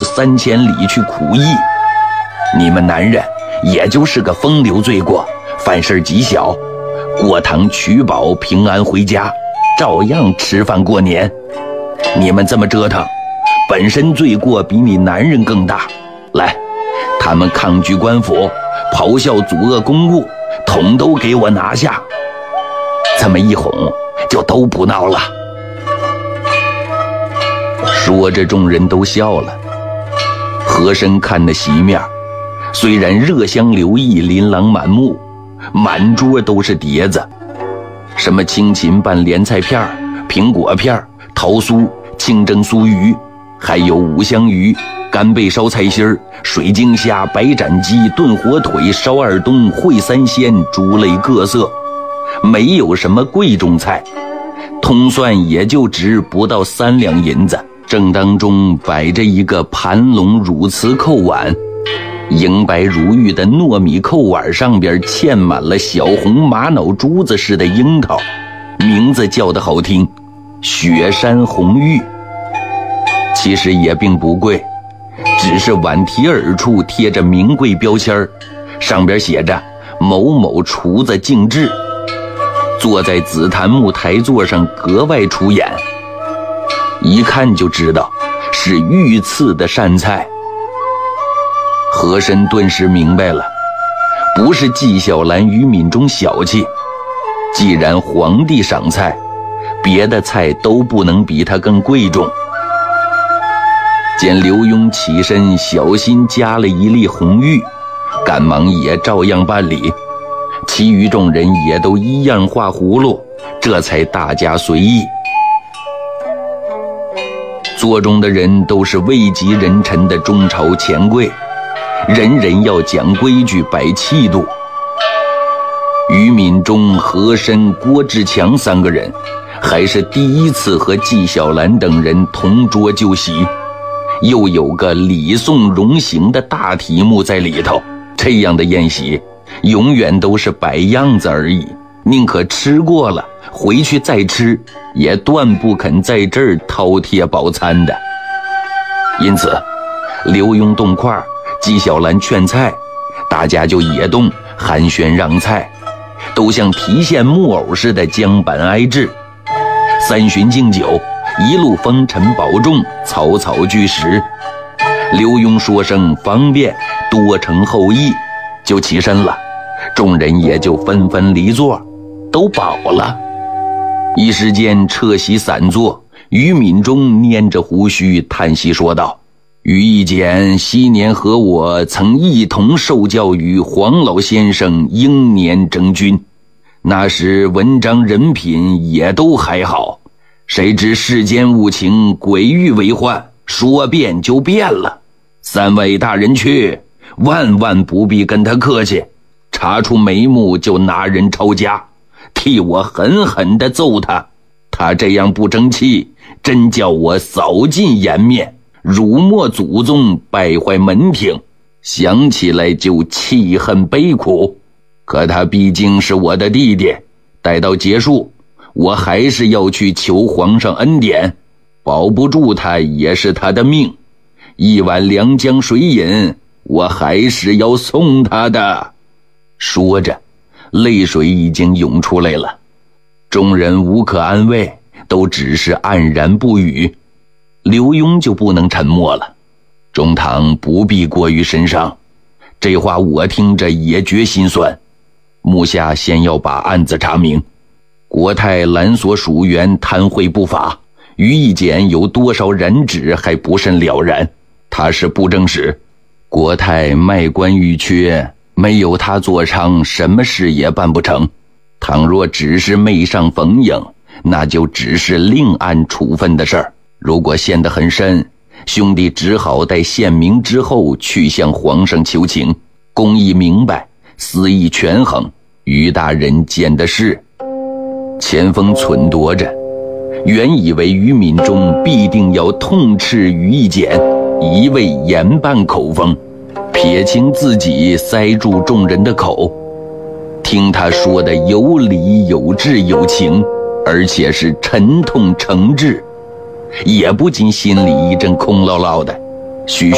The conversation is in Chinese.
3000里去苦役。你们男人也就是个风流罪过，犯事极小，过堂取宝平安回家，照样吃饭过年。你们这么折腾，本身罪过比你男人更大。来，他们抗拒官府，咆哮阻遏公务，统都给我拿下。这么一哄，就都不闹了。说着，众人都笑了。和珅看那席面，虽然热香流溢，琳琅满目，满桌都是碟子，什么清芹拌莲菜片、苹果片、桃酥、清蒸酥鱼，还有五香鱼、干贝烧菜心、水晶虾、白斩鸡、炖火腿、烧二冬、烩三鲜，诸类各色，没有什么贵重菜，通算也就值不到3两银子。正当中摆着一个盘龙乳瓷扣碗，莹白如玉的糯米扣碗上边嵌满了小红玛瑙珠子似的樱桃，名字叫得好听，雪山红玉。其实也并不贵，只是碗体耳处贴着名贵标签，上边写着某某厨子敬制，坐在紫檀木台座上格外出眼，一看就知道是御赐的善菜。和珅顿时明白了，不是纪晓岚于敏中小气，既然皇帝赏菜，别的菜都不能比他更贵重。见刘墉起身小心夹了一粒红玉，赶忙也照样办理，其余众人也都一样画葫芦，这才大家随意。座中的人都是位极人臣的中朝权贵，人人要讲规矩摆气度。于敏中、和珅、郭志强3个人还是第一次和纪晓岚等人同桌就席，又有个礼送荣行的大题目在里头。这样的宴席永远都是摆样子而已，宁可吃过了回去再吃，也断不肯在这儿饕餮饱餐的。因此刘墉动筷，纪晓岚劝菜，大家就也动寒暄让菜，都像提线木偶似的将板挨制。3巡敬酒，一路风尘保重，草草俱食。刘墉说声方便，多承后意，就起身了，众人也就纷纷离座，都饱了。一时间撤席散坐，于敏中拈着胡须叹息说道：于义简昔年和我曾一同受教于黄老先生英年征军，那时文章人品也都还好，谁知世间无情，鬼域为患，说变就变了。3位大人去，万万不必跟他客气，查出眉目就拿人抄家，替我狠狠地揍他。他这样不争气，真叫我扫尽颜面，辱没祖宗，败坏门庭，想起来就气恨悲苦。可他毕竟是我的弟弟，待到结束，我还是要去求皇上恩典，保不住他也是他的命，一碗凉江水饮，我还是要送他的。说着，泪水已经涌出来了。众人无可安慰，都只是黯然不语。刘墉就不能沉默了：中堂不必过于神伤，这话我听着也觉心酸。目下先要把案子查明，国泰蓝所属员贪贿不法，于义简有多少染指还不甚了然。他是布政使，国泰卖官鬻缺，没有他坐娼，什么事也办不成。倘若只是媚上逢迎，那就只是另案处分的事儿。如果陷得很深，兄弟只好待县明之后去向皇上求情，公义明白，私义权衡，于大人见的是。钱锋忖度着，原以为于敏中必定要痛斥于义简，一味严办口风，撇清自己，塞住众人的口。听他说的有理有志有情，而且是沉痛诚挚，也不禁心里一阵空落落的，